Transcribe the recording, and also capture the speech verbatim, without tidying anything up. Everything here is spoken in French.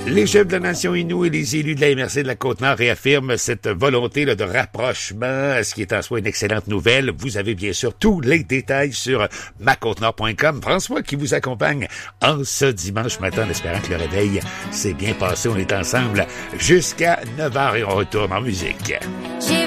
Les chefs de la nation Innu et les élus de la M R C de la Côte-Nord réaffirment cette volonté là, de rapprochement, ce qui est en soi une excellente nouvelle. Vous avez bien sûr tous les détails sur ma côte nord point com. François qui vous accompagne en ce dimanche matin, en espérant que le réveil s'est bien passé. On est ensemble jusqu'à neuf heures et on retourne en musique. J'ai